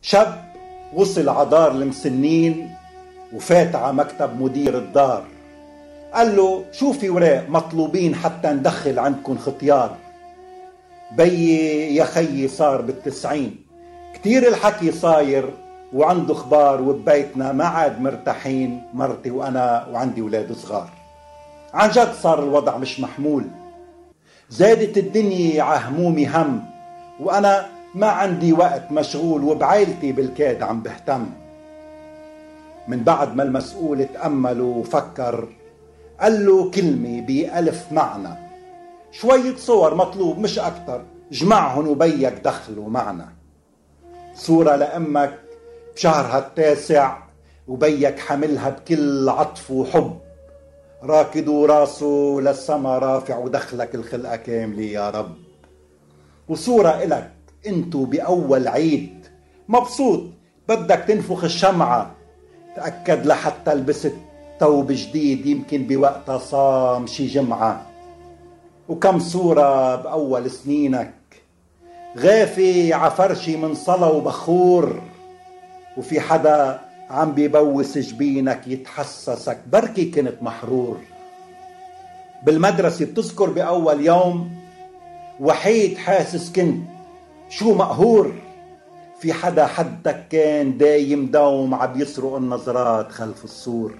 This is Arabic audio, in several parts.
شاب وصل عدار المسنين وفات على مكتب مدير الدار. قال له شو في وراق مطلوبين حتى ندخل عندكم ختيار. بيي يا خيي صار بال90، كتير الحكي صاير وعنده اخبار، وببيتنا ما عاد مرتاحين مرتي وانا وعندي ولاد صغار. عن جد صار الوضع مش محمول، زادت الدنيا عهمومي هم، وانا ما عندي وقت مشغول وبعائلتي بالكاد عم بهتم. من بعد ما المسؤول تأمل وفكر قال له كلمة بألف معنى، شوية صور مطلوب مش أكتر، جمعهن وبيك دخلوا معنا. صورة لأمك بشهرها التاسع وبيك حملها بكل عطف وحب، راكد راسه للسما رافع ودخلك الخلقة كاملة يا رب. وصورة إلك انتو بأول عيد مبسوط بدك تنفخ الشمعة، تأكد لحتى لبست ثوب جديد يمكن بوقتها صام شي جمعة. وكم صورة بأول سنينك غافي عفرشي من صلا وبخور، وفي حدا عم بيبوس جبينك يتحسسك بركي كنت محرور. بالمدرسة بتذكر بأول يوم وحيد حاسس كنت شو مقهور، في حدا حدك كان دايم دوم عم يسرق النظرات خلف السور.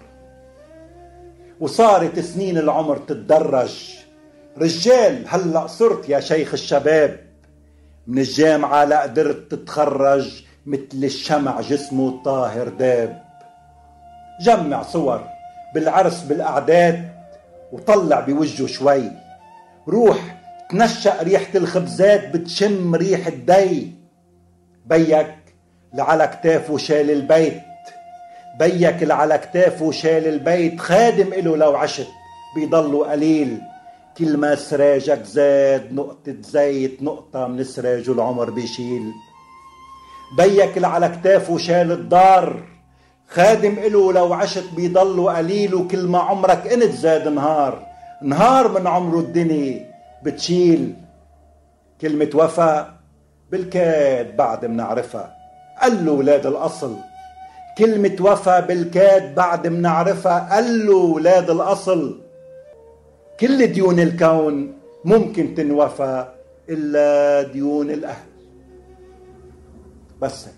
وصارت سنين العمر تتدرج، رجال هلأ صرت يا شيخ الشباب، من الجامعة لا قدرت تتخرج مثل الشمع جسمه الطاهر داب. جمع صور بالعرس بالأعداد وطلع بوجهه شوي، روح تنشأ ريحة الخبزات بتشم ريحة دي. بيك لعلى كتافه شال البيت، بيك لعلى كتافه شال البيت، خادم إله لو عشت بيضله قليل، كل ما سراجك زاد نقطة زيت نقطة من سراج العمر بيشيل. بيك لعلى كتافه شال الدار، خادم إله لو عشت بيضله قليل، وكل ما عمرك انت زاد نهار، نهار من عمره الدنيا بتشيل. كلمة وفا بالكاد بعد منعرفها، قال له ولاد الأصل. كلمة وفا بالكاد بعد منعرفها، قال له ولاد الأصل. كل ديون الكون ممكن تنوفى إلا ديون الأهل. بس